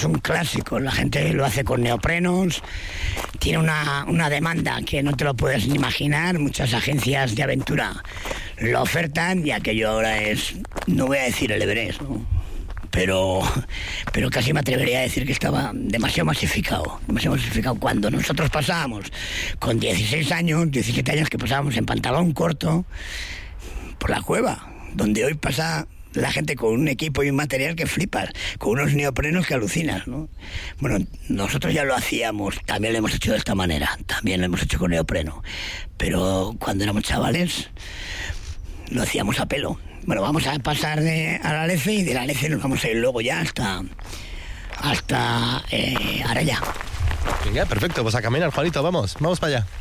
es un clásico. La gente lo hace con neoprenos. Tiene una demanda que no te lo puedes ni imaginar. Muchas agencias de aventura lo ofertan y aquello ahora es, no voy a decir el Everest, ¿no? Pero casi me atrevería a decir que estaba demasiado masificado. Cuando nosotros pasábamos con 16 años, 17 años, que pasábamos en pantalón corto por la cueva, donde hoy pasa la gente con un equipo y un material que flipas, con unos neoprenos que alucinas, ¿no? Bueno, nosotros ya lo hacíamos, también lo hemos hecho de esta manera, también lo hemos hecho con neopreno, pero cuando éramos chavales lo hacíamos a pelo. Bueno, vamos a pasar a la Lece y de la Lece nos vamos a ir luego ya hasta Araya. Venga, perfecto, pues a caminar, Juanito, vamos para allá.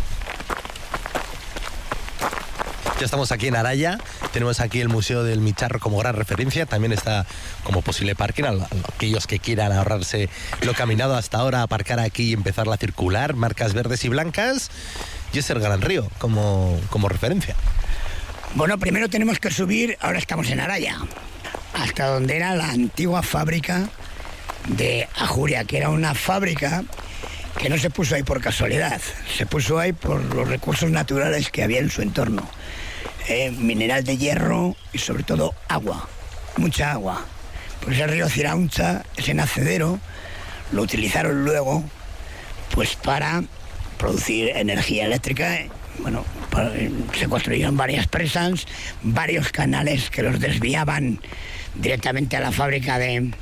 Ya estamos aquí en Araya, tenemos aquí el Museo del Micharro como gran referencia, también está como posible parking a aquellos que quieran ahorrarse lo caminado hasta ahora, aparcar aquí y empezar la circular, marcas verdes y blancas, y es el Gran Río como referencia. Bueno, primero tenemos que subir, ahora estamos en Araya, hasta donde era la antigua fábrica de Ajuria, que era una fábrica que no se puso ahí por casualidad, se puso ahí por los recursos naturales que había en su entorno. Mineral de hierro y sobre todo agua, mucha agua. Pues el río Cirauncha, ese nacedero, lo utilizaron luego pues para producir energía eléctrica. Bueno, se construyeron varias presas, varios canales que los desviaban directamente a la fábrica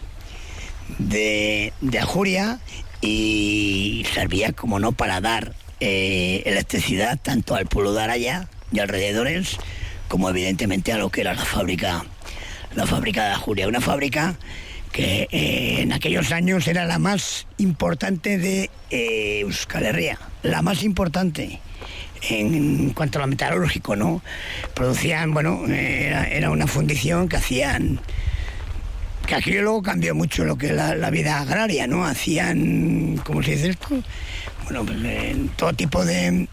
de Ajuria y servía, como no, para dar electricidad tanto al pueblo de Araya y alrededores, como evidentemente a lo que era la fábrica de Ajuria. Una fábrica que en aquellos años era la más importante de Euskal Herria, la más importante en cuanto a lo metalúrgico, ¿no? Producían, bueno, era una fundición que hacían, que aquí luego cambió mucho lo que es la vida agraria, ¿no? Hacían, ¿cómo se dice esto? Bueno, pues, todo tipo de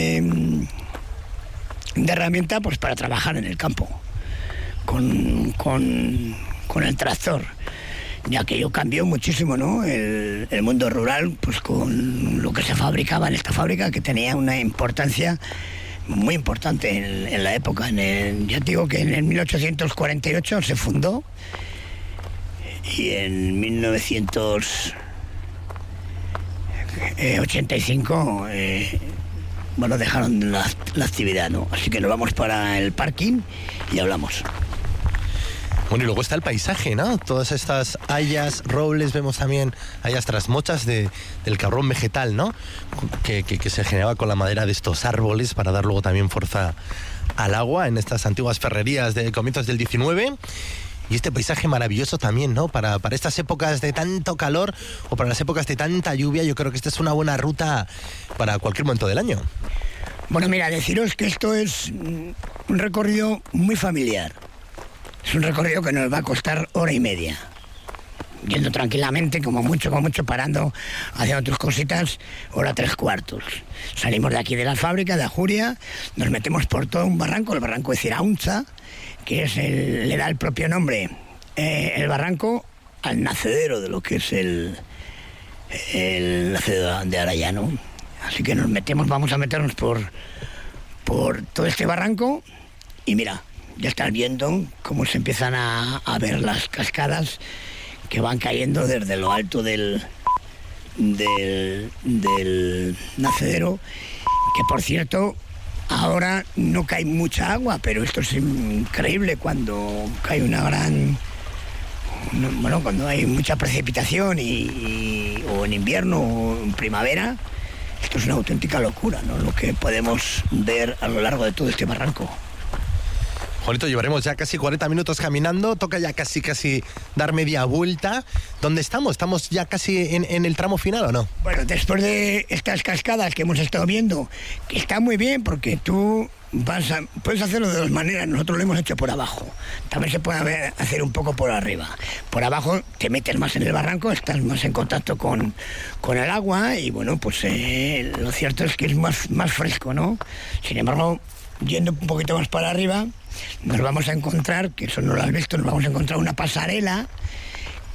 herramienta pues para trabajar en el campo con el tractor. Y aquello cambió muchísimo, ¿no? El mundo rural, pues con lo que se fabricaba en esta fábrica, que tenía una importancia muy importante en la época. Ya te digo que en el 1848 se fundó y en 1985 bueno, dejaron la actividad, ¿no? Así que nos vamos para el parking y hablamos. Bueno, y luego está el paisaje, ¿no? Todas estas hayas, robles, vemos también hayas trasmochas del cabrón vegetal, ¿no? Que se generaba con la madera de estos árboles para dar luego también fuerza al agua en estas antiguas ferrerías de comienzos del 19. Y este paisaje maravilloso también, ¿no? Para estas épocas de tanto calor o para las épocas de tanta lluvia, yo creo que esta es una buena ruta para cualquier momento del año. Bueno, mira, deciros que esto es un recorrido muy familiar. Es un recorrido que nos va a costar 1 hora y media. Yendo tranquilamente, como mucho, parando, haciendo tus cositas, 1 hora 3/4. Salimos de aquí de la fábrica, de Ajuria, nos metemos por todo un barranco, el barranco de Cirauncha, que es le da el propio nombre, el barranco, al nacedero de lo que es el nacedero de Araya, ¿no? Así que vamos a meternos por todo este barranco y mira, ya estás viendo cómo se empiezan a ver las cascadas que van cayendo desde lo alto del nacedero, que por cierto ahora no cae mucha agua, pero esto es increíble cuando cae cuando hay mucha precipitación o en invierno o en primavera. Esto es una auténtica locura, ¿no? Lo que podemos ver a lo largo de todo este barranco. Juanito, llevaremos ya casi 40 minutos caminando, toca ya casi dar media vuelta. ¿Dónde estamos? ¿Estamos ya casi en el tramo final o no? Bueno, después de estas cascadas que hemos estado viendo, que está muy bien porque tú puedes hacerlo de 2 maneras. Nosotros lo hemos hecho por abajo. También se puede hacer un poco por arriba. Por abajo te metes más en el barranco, estás más en contacto con el agua y bueno, pues lo cierto es que es más fresco, ¿no? Sin embargo, yendo un poquito más para arriba, nos vamos a encontrar, que eso no lo has visto, nos vamos a encontrar una pasarela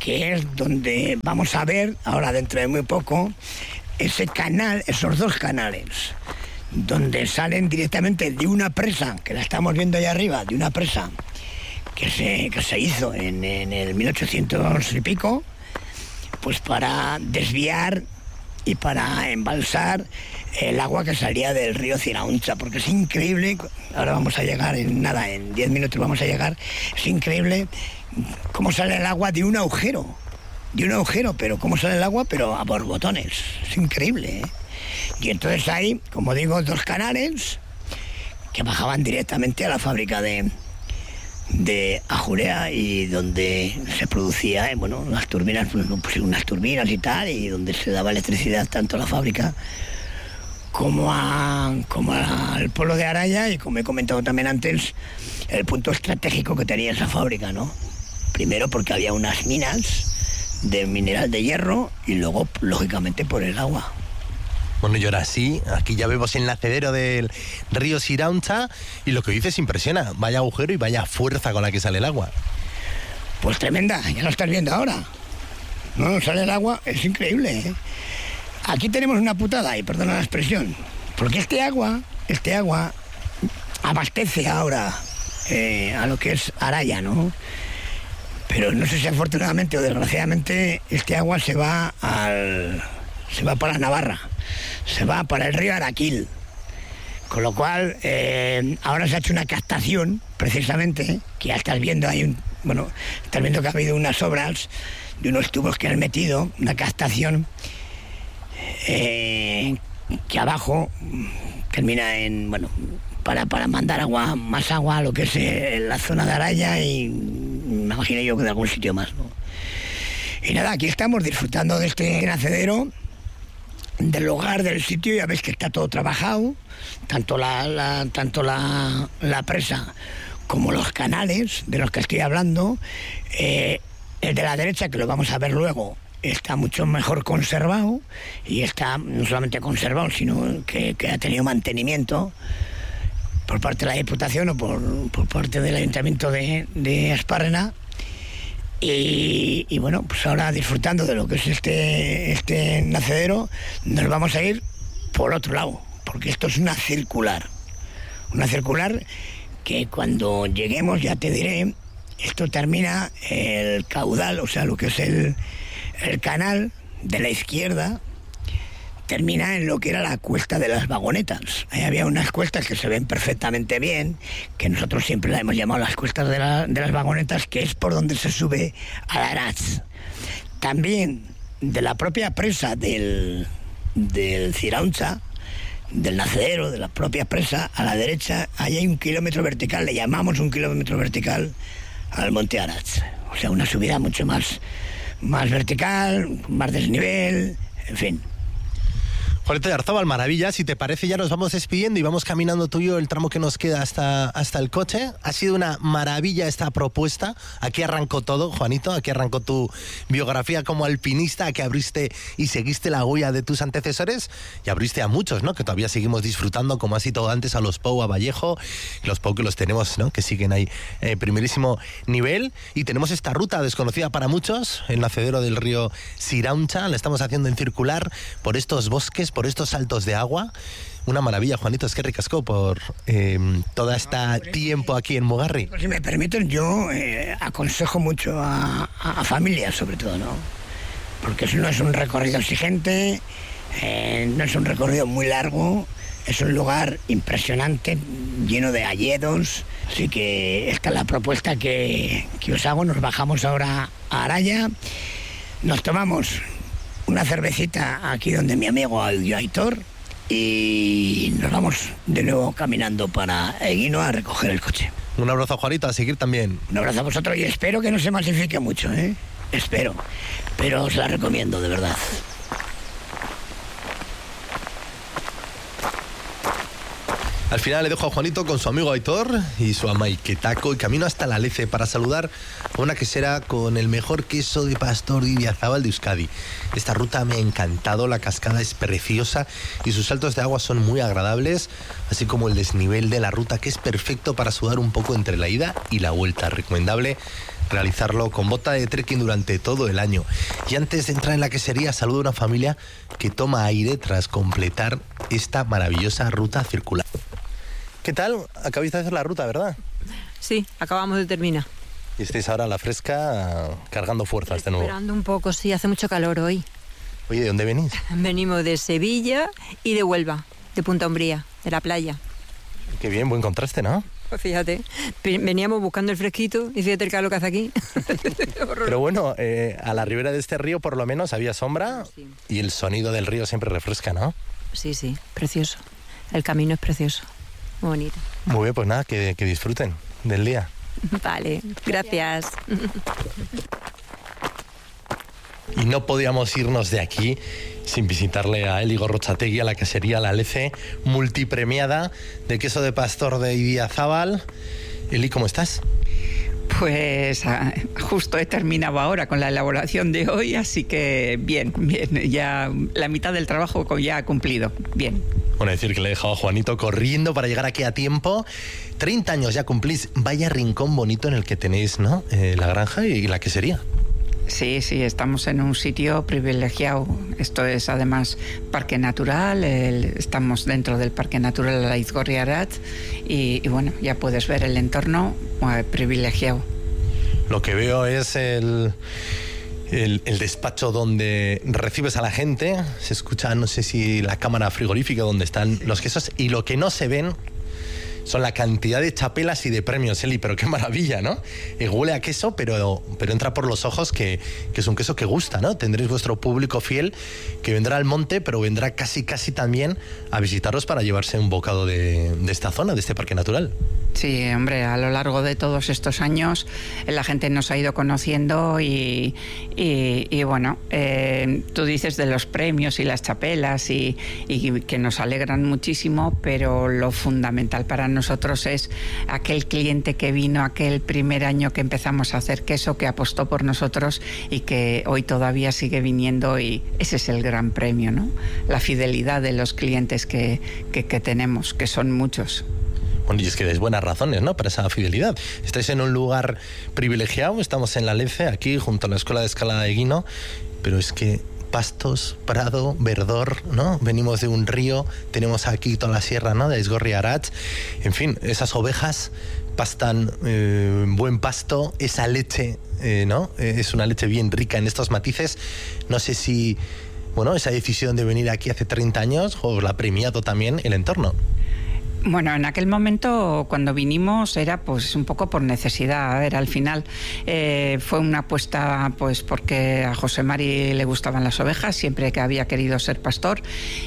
que es donde vamos a ver, ahora dentro de muy poco, ese canal, esos dos canales, donde salen directamente de una presa, que la estamos viendo ahí arriba, de una presa que se hizo en el 1800 y pico, pues para desviar y para embalsar el agua que salía del río Cirauncha, porque es increíble, ahora vamos a llegar en 10 minutos vamos a llegar, es increíble cómo sale el agua de un agujero, pero cómo sale el agua, pero a borbotones, es increíble, ¿eh? Y entonces hay, como digo, dos canales que bajaban directamente a la fábrica de Ajurea, y donde se producía, las turbinas, pues unas turbinas y tal, y donde se daba electricidad tanto a la fábrica como al pueblo de Araya, y como he comentado también antes, el punto estratégico que tenía esa fábrica, ¿no? Primero porque había unas minas de mineral de hierro, y luego, lógicamente, por el agua. Bueno, y ahora sí, aquí ya vemos el nacedero del río Cirauncha, y lo que dices impresiona, vaya agujero y vaya fuerza con la que sale el agua. Pues tremenda, ya lo estás viendo ahora. No, sale el agua, es increíble, ¿eh? Aquí tenemos una putada, y perdona la expresión, porque este agua abastece ahora a lo que es Araya, ¿no? Pero no sé si afortunadamente o desgraciadamente este agua se va para Navarra, se va para el río Araquil, con lo cual ahora se ha hecho una captación, precisamente, que ya estás viendo, estás viendo que ha habido unas obras de unos tubos que han metido, una captación que abajo termina en, para mandar más agua a lo que es la zona de Araya, y me imagino yo que de algún sitio más, ¿no? Y nada, aquí estamos disfrutando de este nacedero, del lugar, del sitio. Ya veis que está todo trabajado, tanto la presa como los canales de los que estoy hablando. El de la derecha, que lo vamos a ver luego, está mucho mejor conservado, y está no solamente conservado, sino que ha tenido mantenimiento por parte de la Diputación o por parte del Ayuntamiento de Aspárrena. Y bueno, pues ahora, disfrutando de lo que es este nacedero, nos vamos a ir por otro lado, porque esto es una circular que cuando lleguemos, ya te diré, esto termina el caudal, o sea, lo que es el canal de la izquierda, termina en lo que era la cuesta de las Vagonetas. Ahí había unas cuestas que se ven perfectamente bien, que nosotros siempre la hemos llamado las cuestas de las Vagonetas, que es por donde se sube a la Aratz. También de la propia presa del Cirauncha, del nacedero, de la propia presa, a la derecha, ahí hay un kilómetro vertical, le llamamos un kilómetro vertical al Monte Aratz. O sea, una subida mucho más vertical, más desnivel, en fin. Juanito de Arzabal, maravilla. Si te parece, ya nos vamos despidiendo y vamos caminando tú y yo el tramo que nos queda hasta el coche. Ha sido una maravilla esta propuesta. Aquí arrancó todo, Juanito. Aquí arrancó tu biografía como alpinista, que abriste y seguiste la huella de tus antecesores, y abriste a muchos, ¿no? Que todavía seguimos disfrutando, como ha sido antes, a los Pou, a Vallejo, los Pou que los tenemos, ¿no? Que siguen ahí primerísimo nivel. Y tenemos esta ruta desconocida para muchos, el nacedero del río Cirauncha. La estamos haciendo en circular por estos bosques, por estos saltos de agua. Una maravilla, Juanito. Es que ricasco por todo este tiempo aquí en Mugarri. Si me permiten, yo aconsejo mucho a familias, sobre todo, ¿no? Porque no es un recorrido exigente, no es un recorrido muy largo, es un lugar impresionante, lleno de hayedos. Así que esta es la propuesta que os hago. Nos bajamos ahora a Araya, nos tomamos una cervecita aquí donde mi amigo Aitor, y nos vamos de nuevo caminando para Eguino a recoger el coche. Un abrazo, Juanito, a seguir también. Un abrazo a vosotros, y espero que no se masifique mucho, ¿eh? Espero, pero os la recomiendo, de verdad. Al final le dejo a Juanito con su amigo Aitor y su amaiquetaco, y camino hasta la Lece para saludar a una quesera con el mejor queso de pastor de Idiazábal de Euskadi. Esta ruta me ha encantado, la cascada es preciosa y sus saltos de agua son muy agradables, así como el desnivel de la ruta, que es perfecto para sudar un poco entre la ida y la vuelta. Recomendable realizarlo con bota de trekking durante todo el año. Y antes de entrar en la quesería, saludo a una familia que toma aire tras completar esta maravillosa ruta circular. ¿Qué tal? Acabáis de hacer la ruta, ¿verdad? Sí, acabamos de terminar. Y estáis ahora a la fresca cargando fuerzas de nuevo. Esperando un poco, sí, hace mucho calor hoy. Oye, ¿de dónde venís? Venimos de Sevilla y de Huelva, de Punta Umbría, de la playa. Qué bien, buen contraste, ¿no? Pues fíjate, veníamos buscando el fresquito y fíjate el calor que hace aquí. Pero bueno, a la ribera de este río por lo menos había sombra, sí, y el sonido del río siempre refresca, ¿no? Sí, sí, precioso. El camino es precioso, muy bonito. Muy bien, pues nada, que disfruten del día. Vale, gracias. Y no podíamos irnos de aquí sin visitarle a Eli Gorrotxategi, a la quesería La Lece, multipremiada de queso de pastor de Idiazábal. Eli, ¿cómo estás? Pues justo he terminado ahora con la elaboración de hoy, así que bien, ya la mitad del trabajo ya ha cumplido, bien. Bueno, decir que le he dejado a Juanito corriendo para llegar aquí a tiempo. 30 años ya cumplís. Vaya rincón bonito en el que tenéis, ¿no? La granja y la quesería. Sí, estamos en un sitio privilegiado. Esto es además parque natural, estamos dentro del parque natural Aizgorri-Aratz y bueno, ya puedes ver el entorno privilegiado. Lo que veo es el despacho donde recibes a la gente, se escucha, no sé si la cámara frigorífica donde están los quesos, y lo que no se ven son la cantidad de chapelas y de premios, Eli, pero qué maravilla, ¿no? Huele a queso, pero entra por los ojos que es un queso que gusta, ¿no? Tendréis vuestro público fiel que vendrá al monte, pero vendrá casi también a visitaros para llevarse un bocado de esta zona, de este parque natural. Sí, hombre, a lo largo de todos estos años la gente nos ha ido conociendo y bueno, tú dices de los premios y las chapelas y que nos alegran muchísimo, pero lo fundamental para nosotros es aquel cliente que vino aquel primer año que empezamos a hacer queso, que apostó por nosotros y que hoy todavía sigue viniendo, y ese es el gran premio, ¿no? La fidelidad de los clientes que tenemos, que son muchos. Bueno, y es que dais buenas razones, ¿no?, para esa fidelidad. Estáis en un lugar privilegiado, estamos en La Lece, aquí junto a la Escuela de Escalada de Guino, pero es que pastos, prado, verdor, ¿no? Venimos de un río, tenemos aquí toda la sierra, ¿no?, de Aizgorri-Aratz. En fin, esas ovejas pastan buen pasto, esa leche, ¿no? Es una leche bien rica en estos matices. No sé si, bueno, esa decisión de venir aquí hace 30 años os la ha premiado también el entorno. Bueno, en aquel momento cuando vinimos era pues un poco por necesidad. A ver, al final fue una apuesta pues porque a José Mari le gustaban las ovejas, siempre que había querido ser pastor,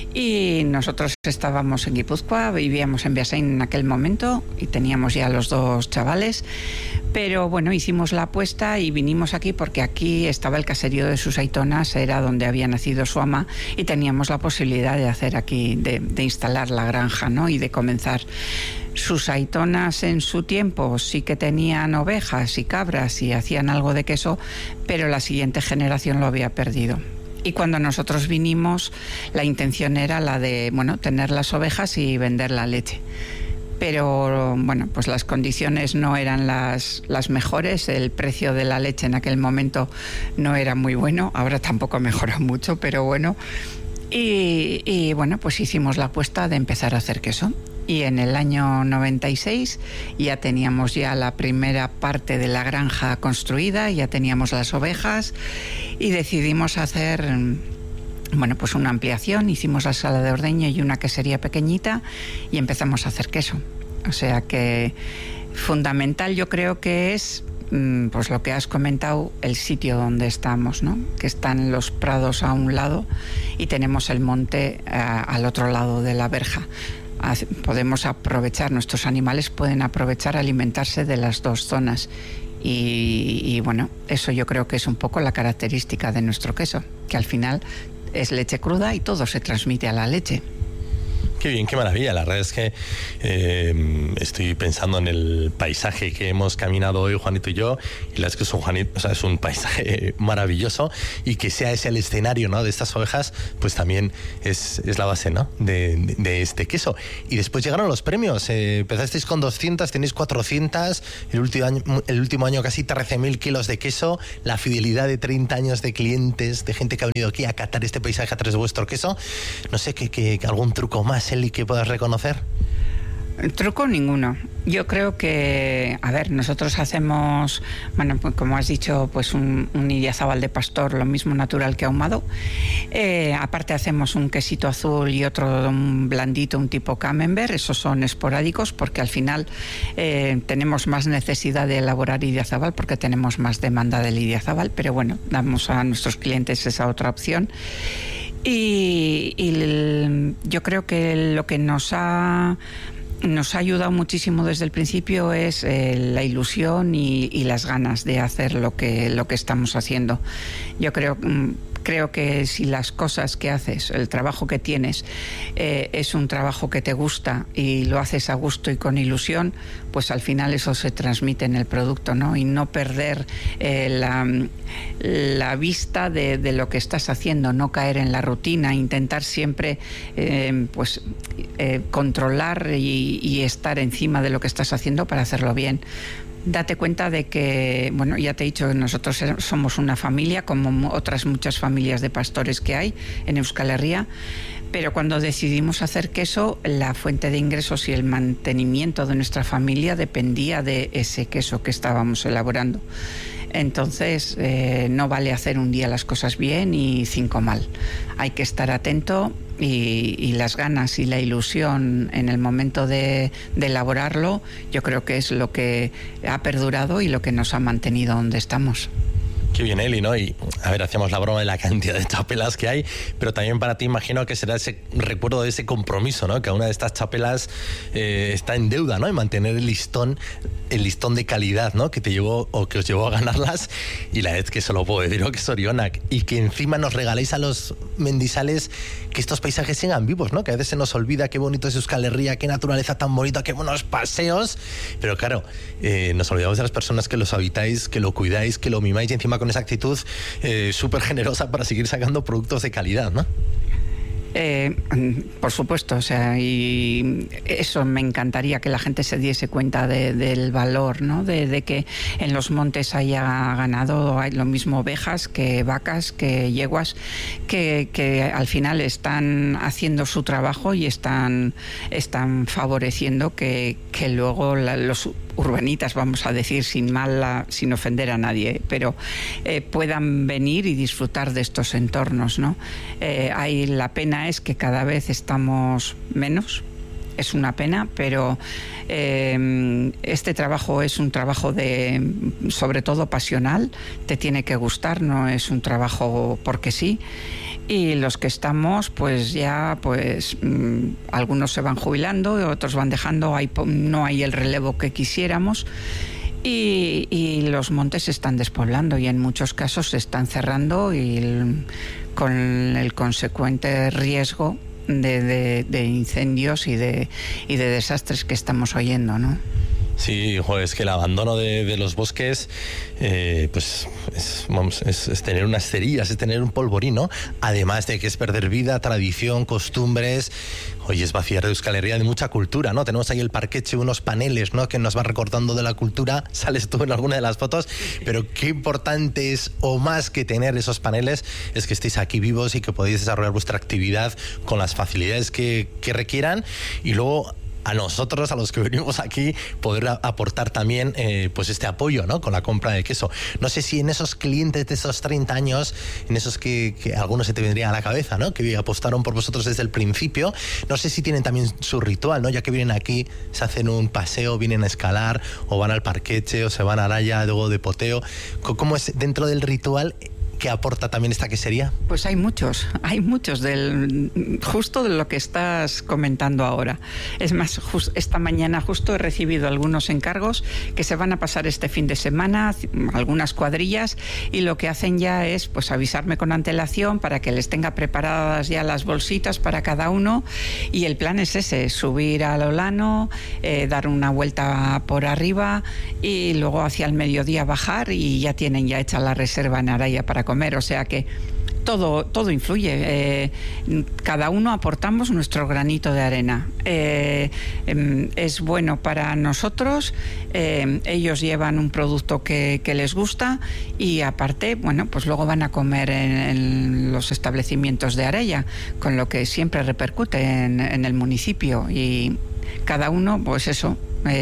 y nosotros estábamos en Guipúzcoa, vivíamos en Beasain en aquel momento y teníamos ya los 2 chavales, pero bueno, hicimos la apuesta y vinimos aquí porque aquí estaba el caserío de sus aitonas, era donde había nacido su ama, y teníamos la posibilidad de hacer aquí, de instalar la granja, ¿no?, y de comenzar. Sus aitonas en su tiempo sí que tenían ovejas y cabras y hacían algo de queso, pero la siguiente generación lo había perdido. Y cuando nosotros vinimos, la intención era la de, bueno, tener las ovejas y vender la leche. Pero bueno, pues las condiciones no eran las mejores, el precio de la leche en aquel momento no era muy bueno, ahora tampoco mejora mucho, pero bueno. Y bueno, pues hicimos la apuesta de empezar a hacer queso. Y en el año 96 ya teníamos ya la primera parte de la granja construida, ya teníamos las ovejas y decidimos hacer, bueno, pues una ampliación. Hicimos la sala de ordeño y una quesería pequeñita y empezamos a hacer queso. O sea que fundamental yo creo que es, pues lo que has comentado, el sitio donde estamos, ¿no?, que están los prados a un lado y tenemos el monte al otro lado de la verja. Podemos aprovechar, nuestros animales pueden aprovechar, alimentarse de las 2 zonas y bueno, eso yo creo que es un poco la característica de nuestro queso, que al final es leche cruda y todo se transmite a la leche. Qué bien, qué maravilla. La verdad es que estoy pensando en el paisaje que hemos caminado hoy, Juanito y yo, y la verdad es que es un paisaje maravilloso, y que sea ese el escenario, ¿no?, de estas ovejas, pues también es la base, ¿no?, de este queso. Y después llegaron los premios. Empezasteis con 200, tenéis 400, el último año casi 13.000 kilos de queso, la fidelidad de 30 años de clientes, de gente que ha venido aquí a catar este paisaje a través de vuestro queso. No sé, que algún truco más, Eli, que puedas reconocer. Truco ninguno. Yo creo que, a ver, nosotros hacemos, bueno, pues como has dicho, pues un idiazabal de pastor, lo mismo natural que ahumado. Aparte hacemos un quesito azul y otro un blandito, un tipo camembert. Esos son esporádicos porque al final tenemos más necesidad de elaborar idiazabal porque tenemos más demanda del idiazabal, pero bueno, damos a nuestros clientes esa otra opción. Y yo creo que lo que nos ha ayudado muchísimo desde el principio es la ilusión y las ganas de hacer lo que estamos haciendo. Yo creo que si las cosas que haces, el trabajo que tienes, es un trabajo que te gusta y lo haces a gusto y con ilusión, pues al final eso se transmite en el producto, ¿no? Y no perder la vista de lo que estás haciendo, no caer en la rutina, intentar siempre controlar y estar encima de lo que estás haciendo para hacerlo bien. Date cuenta de que, bueno, ya te he dicho, nosotros somos una familia, como otras muchas familias de pastores que hay en Euskal Herria, pero cuando decidimos hacer queso, la fuente de ingresos y el mantenimiento de nuestra familia dependía de ese queso que estábamos elaborando. Entonces, no vale hacer un día las cosas bien y 5 mal. Hay que estar atento y las ganas y la ilusión en el momento de elaborarlo, yo creo que es lo que ha perdurado y lo que nos ha mantenido donde estamos. Qué bien, Eli, ¿no? Y, a ver, hacíamos la broma de la cantidad de chapelas que hay, pero también para ti imagino que será ese recuerdo de ese compromiso, ¿no? Que una de estas chapelas está en deuda, ¿no? En mantener el listón de calidad, ¿no? Que te llevó o que os llevó a ganarlas, y la vez que solo puedo decir, ¿no?, que es Orionak, y que encima nos regaléis a los mendizales que estos paisajes sigan vivos, ¿no? Que a veces se nos olvida qué bonito es Euskal Herria, qué naturaleza tan bonita, qué buenos paseos, pero claro, nos olvidamos de las personas que los habitáis, que lo cuidáis, que lo mimáis, y encima con esa actitud súper generosa para seguir sacando productos de calidad, ¿no? Por supuesto, o sea, y eso me encantaría que la gente se diese cuenta del valor, ¿no? De que en los montes haya ganado, hay lo mismo ovejas que vacas, que yeguas, que al final están haciendo su trabajo y están favoreciendo que luego los urbanitas, vamos a decir, sin ofender a nadie, pero puedan venir y disfrutar de estos entornos, ¿no? La pena es que cada vez estamos menos. Es una pena, pero este trabajo es un trabajo sobre todo pasional, te tiene que gustar, no es un trabajo porque sí. Y los que estamos, pues ya, algunos se van jubilando, otros van dejando, no hay el relevo que quisiéramos. Y los montes se están despoblando y en muchos casos se están cerrando con el consecuente riesgo de incendios y de desastres que estamos oyendo, ¿no? Sí, joder, es que el abandono de los bosques pues es tener unas cerillas, es tener un polvorín, ¿no? Además de que es perder vida, tradición, costumbres. Oye, es vaciar de Euskal Herria de mucha cultura, ¿no? Tenemos ahí el parqueche, unos paneles, ¿no?, que nos van recordando de la cultura. Sales tú en alguna de las fotos, pero qué importante es, o más que tener esos paneles, es que estéis aquí vivos y que podéis desarrollar vuestra actividad con las facilidades que requieran, y luego a nosotros, a los que venimos aquí, poder aportar también pues este apoyo, ¿no?, con la compra de queso. No sé si en esos clientes de esos 30 años, en esos que algunos se te vendrían a la cabeza, ¿no?, que apostaron por vosotros desde el principio, no sé si tienen también su ritual, ¿no?, ya que vienen aquí, se hacen un paseo, vienen a escalar, o van al parqueche, o se van a Araya, luego de poteo. ¿Cómo es dentro del ritual que aporta también esta quesería? Pues hay muchos justo de lo que estás comentando ahora. Es más, esta mañana justo he recibido algunos encargos que se van a pasar este fin de semana, algunas cuadrillas, y lo que hacen ya es pues avisarme con antelación para que les tenga preparadas ya las bolsitas para cada uno, y el plan es ese: subir al Olano, dar una vuelta por arriba y luego hacia el mediodía bajar, y ya tienen ya hecha la reserva en Araya para comer. O sea que todo influye. Cada uno aportamos nuestro granito de arena. Es bueno para nosotros, ellos llevan un producto que les gusta, y aparte, bueno, pues luego van a comer en los establecimientos de Araya, con lo que siempre repercute en el municipio, y cada uno, pues eso,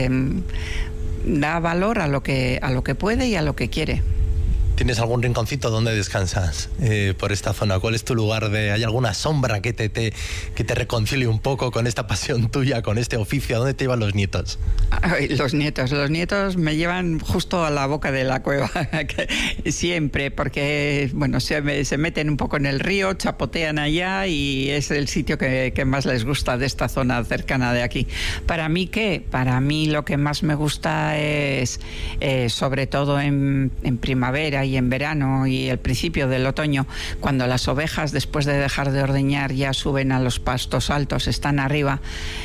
da valor a lo que puede y a lo que quiere. ¿Tienes algún rinconcito donde descansas por esta zona? ¿Cuál es tu lugar ¿Hay alguna sombra que te reconcilie un poco con esta pasión tuya, con este oficio? ¿A dónde te llevan los nietos? Ay, los nietos me llevan justo a la boca de la cueva, siempre, porque bueno, se meten un poco en el río, chapotean allá, y es el sitio que más les gusta de esta zona cercana de aquí. ¿Para mí qué? Para mí lo que más me gusta es, sobre todo en primavera y en verano y el principio del otoño, cuando las ovejas, después de dejar de ordeñar, ya suben a los pastos altos, están arriba,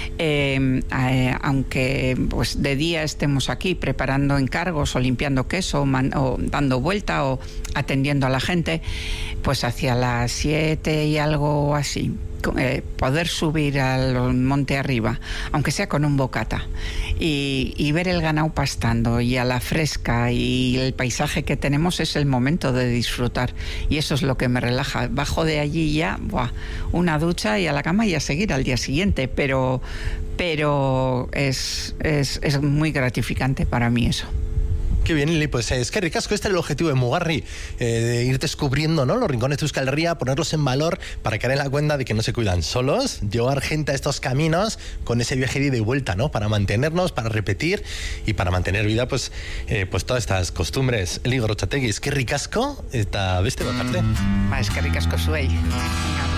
aunque pues de día estemos aquí preparando encargos o limpiando queso o dando vuelta o atendiendo a la gente, pues hacia las 7 y algo así, poder subir al monte arriba, aunque sea con un bocata, y ver el ganado pastando y a la fresca, y el paisaje que tenemos, es el momento de disfrutar, y eso es lo que me relaja. Bajo de allí ya, una ducha y a la cama y a seguir al día siguiente, pero es muy gratificante para mí eso. Qué bien, Lili, pues es que ricasco. Este es el objetivo de Mugarri, de ir descubriendo, ¿no?, los rincones de Euskal Herria, ponerlos en valor para caer en la cuenta de que no se cuidan solos, llevar gente a estos caminos con ese viaje de ida y vuelta, ¿no?, para mantenernos, para repetir y para mantener vida, pues todas estas costumbres. Eli Gorrotxategi, es que ricasco eta beste bat arte. Es que ricasco zuei.